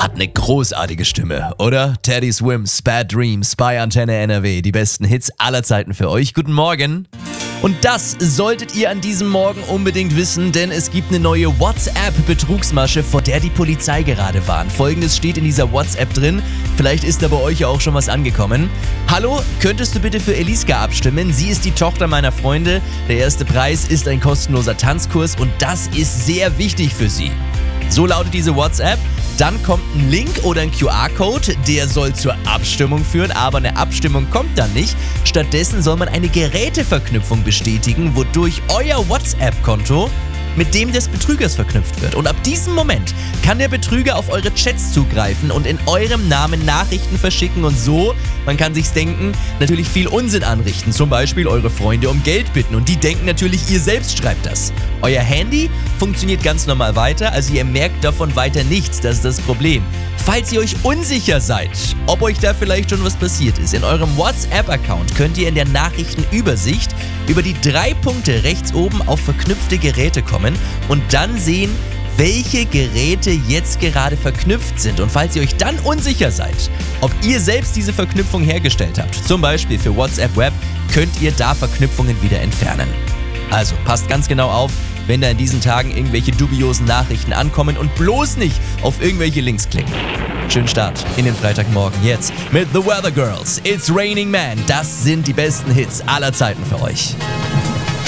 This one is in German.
Hat eine großartige Stimme, oder? Teddy Swims, Bad Dreams bei Antenne NRW. Die besten Hits aller Zeiten für euch. Guten Morgen. Und das solltet ihr an diesem Morgen unbedingt wissen, denn es gibt eine neue WhatsApp-Betrugsmasche, vor der die Polizei gerade warnt. Folgendes steht in dieser WhatsApp drin. Vielleicht ist da bei euch ja auch schon was angekommen. Hallo, könntest du bitte für Eliska abstimmen? Sie ist die Tochter meiner Freunde. Der erste Preis ist ein kostenloser Tanzkurs und das ist sehr wichtig für sie. So lautet diese WhatsApp. Dann kommt ein Link oder ein QR-Code, der soll zur Abstimmung führen, aber eine Abstimmung kommt dann nicht. Stattdessen soll man eine Geräteverknüpfung bestätigen, wodurch euer WhatsApp-Konto mit dem des Betrügers verknüpft wird. Und ab diesem Moment kann der Betrüger auf eure Chats zugreifen und in eurem Namen Nachrichten verschicken und so, man kann sich's denken, natürlich viel Unsinn anrichten. Zum Beispiel eure Freunde um Geld bitten und die denken natürlich, ihr selbst schreibt das. Euer Handy funktioniert ganz normal weiter, also ihr merkt davon weiter nichts, das ist das Problem. Falls ihr euch unsicher seid, ob euch da vielleicht schon was passiert ist, in eurem WhatsApp-Account könnt ihr in der Nachrichtenübersicht über die 3 Punkte rechts oben auf verknüpfte Geräte kommen und dann sehen, welche Geräte jetzt gerade verknüpft sind. Und falls ihr euch dann unsicher seid, ob ihr selbst diese Verknüpfung hergestellt habt, zum Beispiel für WhatsApp Web, könnt ihr da Verknüpfungen wieder entfernen. Also passt ganz genau auf, wenn da in diesen Tagen irgendwelche dubiosen Nachrichten ankommen und bloß nicht auf irgendwelche Links klicken. Schönen Start in den Freitagmorgen jetzt mit The Weather Girls. It's Raining Man. Das sind die besten Hits aller Zeiten für euch.